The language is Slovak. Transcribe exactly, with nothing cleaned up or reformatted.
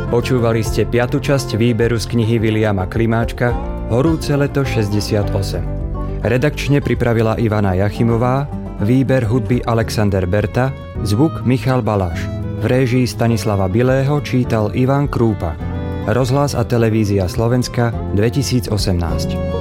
Počúvali ste piatu časť výberu z knihy Viliama Klimáčka Horúce leto šesťdesiatosem. Redakčne pripravila Ivana Jachimová, výber hudby Alexander Berta, zvuk Michal Baláš. V réžii Stanislava Bilého čítal Ivan Krúpa. Rozhlas a televízia Slovenska dvetisícosemnásť.